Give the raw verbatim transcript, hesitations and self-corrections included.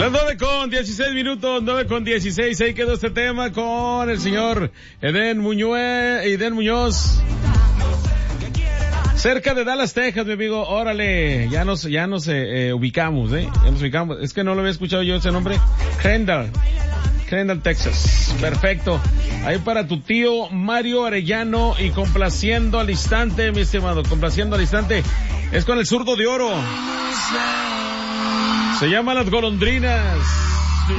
Las nueve con dieciséis minutos, nueve con dieciséis, ahí quedó este tema con el señor Eden Muñoz, Eden Muñoz. Cerca de Dallas, Texas, mi amigo, órale, ya nos, ya nos eh, eh, ubicamos, eh, ya nos ubicamos, es que no lo había escuchado yo ese nombre, Crandall, Crandall, Texas, perfecto, ahí para tu tío Mario Arellano y complaciendo al instante, mi estimado, complaciendo al instante, es con el zurdo de oro, se llama Las Golondrinas.